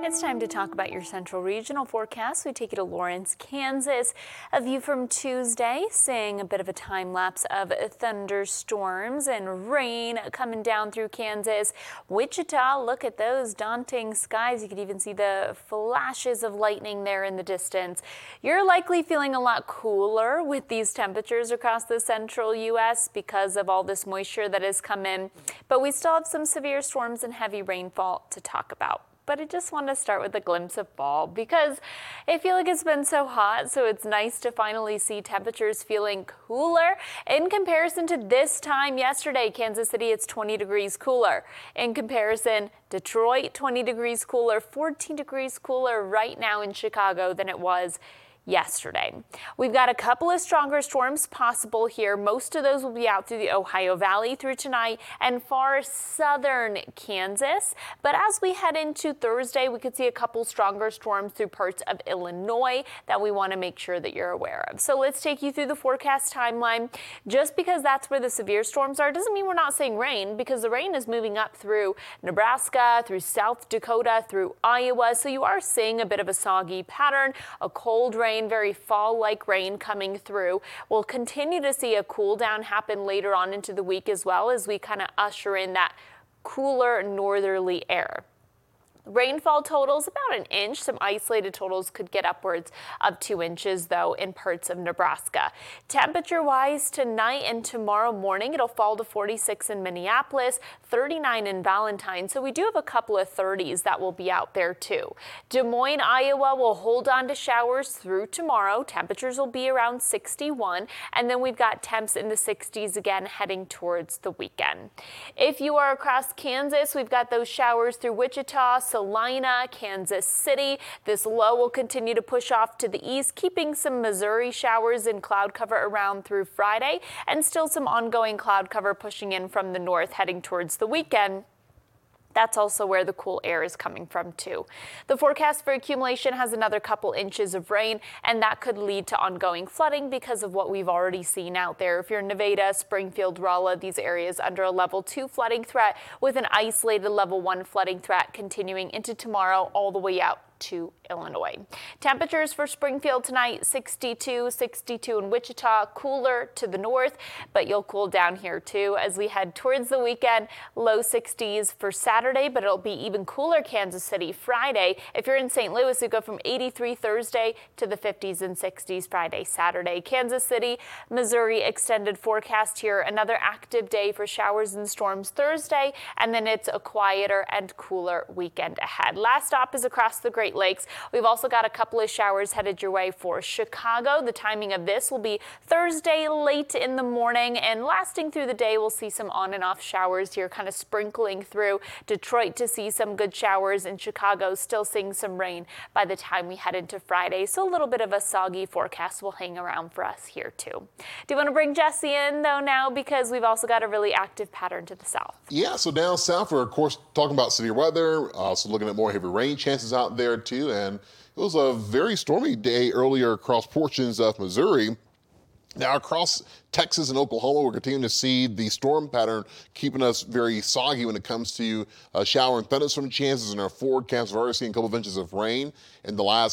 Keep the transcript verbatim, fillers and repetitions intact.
It's time to talk about your central regional forecast. We take you to Lawrence, Kansas. A view from Tuesday, seeing a bit of a time lapse of thunderstorms and rain coming down through Kansas. Wichita, look at those daunting skies. You could even see the flashes of lightning there in the distance. You're likely feeling a lot cooler with these temperatures across the central U S because of all this moisture that has come in, but we still have some severe storms and heavy rainfall to talk about. But I just want to start with a glimpse of fall because I feel like it's been so hot, so it's nice to finally see temperatures feeling cooler. In comparison to this time yesterday, Kansas City, it's twenty degrees cooler. In comparison, Detroit, twenty degrees cooler, fourteen degrees cooler right now in Chicago than it was yesterday. We've got a couple of stronger storms possible here. Most of those will be out through the Ohio Valley through tonight and far southern Kansas. But as we head into Thursday, we could see a couple stronger storms through parts of Illinois that we want to make sure that you're aware of. So let's take you through the forecast timeline. Just because that's where the severe storms are doesn't mean we're not seeing rain, because the rain is moving up through Nebraska, through South Dakota, through Iowa. So you are seeing a bit of a soggy pattern, a cold rain, very fall-like rain coming through. We'll continue to see a cool down happen later on into the week as well as we kind of usher in that cooler northerly air. Rainfall totals about an inch. Some isolated totals could get upwards of two inches, though, in parts of Nebraska. Temperature-wise, tonight and tomorrow morning, it'll fall to forty-six in Minneapolis, thirty-nine in Valentine. So we do have a couple of thirties that will be out there, too. Des Moines, Iowa will hold on to showers through tomorrow. Temperatures will be around sixty-one, and then we've got temps in the sixties again heading towards the weekend. If you are across Kansas, we've got those showers through Wichita, Salina, Kansas City. This low will continue to push off to the east, keeping some Missouri showers and cloud cover around through Friday, and still some ongoing cloud cover pushing in from the north heading towards the weekend. That's also where the cool air is coming from, too. The forecast for accumulation has another couple inches of rain, and that could lead to ongoing flooding because of what we've already seen out there. If you're in Nevada, Springfield, Rolla, these areas under a level two flooding threat with an isolated level one flooding threat continuing into tomorrow all the way out to Illinois. Temperatures for Springfield tonight, sixty-two, sixty-two in Wichita, cooler to the north, but you'll cool down here too as we head towards the weekend. Low sixties for Saturday, but it'll be even cooler Kansas City Friday. If you're in Saint Louis, you go from eighty-three Thursday to the fifties and sixties Friday, Saturday. Kansas City, Missouri, extended forecast here. Another active day for showers and storms Thursday, and then it's a quieter and cooler weekend ahead. Last stop is across the Great Lakes. We've also got a couple of showers headed your way for Chicago. The timing of this will be Thursday late in the morning, and lasting through the day we'll see some on and off showers here kind of sprinkling through. Detroit to see some good showers, and Chicago still seeing some rain by the time we head into Friday. So a little bit of a soggy forecast will hang around for us here too. Do you want to bring Jesse in though now, because we've also got a really active pattern to the south? Yeah, so down south we're of course talking about severe weather, also looking at more heavy rain chances out there too, and it was a very stormy day earlier across portions of Missouri. Now across Texas and Oklahoma, we're continuing to see the storm pattern keeping us very soggy when it comes to uh, shower and thunderstorm chances in our forecast. We've already seen a couple of inches of rain in the last